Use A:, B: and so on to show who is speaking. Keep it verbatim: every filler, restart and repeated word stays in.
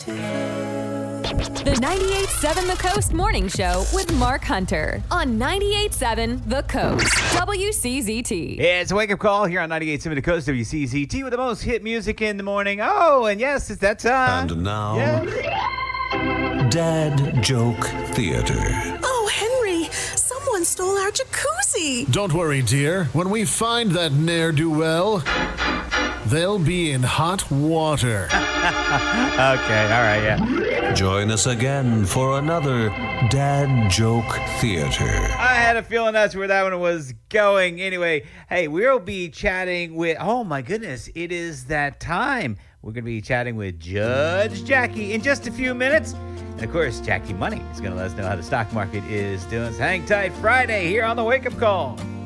A: The ninety-eight point seven The Coast Morning Show with Mark Hunter on ninety-eight point seven The Coast, W C Z T.
B: It's a wake-up call here on ninety-eight point seven The Coast, W C Z T, with the most hit music in the morning. Oh, and yes, it's that time.
C: And now,
B: yes.
C: Dad Joke Theater.
D: Oh, Henry, someone stole our jacuzzi.
E: Don't worry, dear. When we find that ne'er-do-well, they'll be in hot water.
B: Okay, all right, yeah.
C: Join us again for another Dad Joke Theater.
B: I had a feeling that's where that one was going. Anyway, hey, we'll be chatting with, oh my goodness, it is that time. We're going to be chatting with Judge Jackie in just a few minutes. And of course, Jackie Money is going to let us know how the stock market is doing. So hang tight, Friday here on the Wake Up Call.